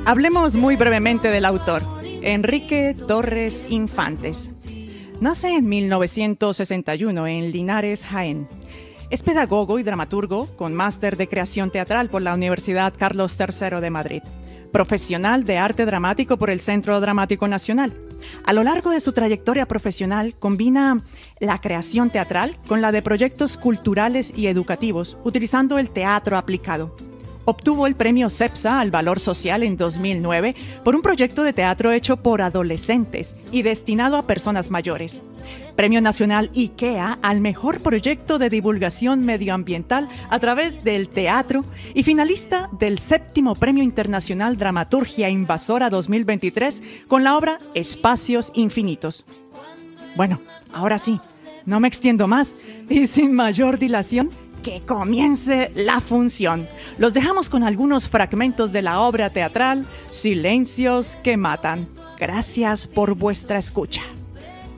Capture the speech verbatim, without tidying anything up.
Hablemos muy brevemente del autor, Enrique Torres Infantes. Nace en mil novecientos sesenta y uno en Linares, Jaén. Es pedagogo y dramaturgo con máster de creación teatral por la Universidad Carlos tercero de Madrid. Profesional de arte dramático por el Centro Dramático Nacional. A lo largo de su trayectoria profesional combina la creación teatral con la de proyectos culturales y educativos, utilizando el teatro aplicado. Obtuvo el premio CEPSA al Valor Social en dos mil nueve por un proyecto de teatro hecho por adolescentes y destinado a personas mayores. Premio Nacional IKEA al Mejor Proyecto de Divulgación Medioambiental a través del teatro y finalista del Séptimo Premio Internacional Dramaturgia Invasora dos mil veintitrés con la obra Espacios Infinitos. Bueno, ahora sí, no me extiendo más y sin mayor dilación, que comience la función. Los dejamos con algunos fragmentos de la obra teatral Silencios que matan. Gracias por vuestra escucha.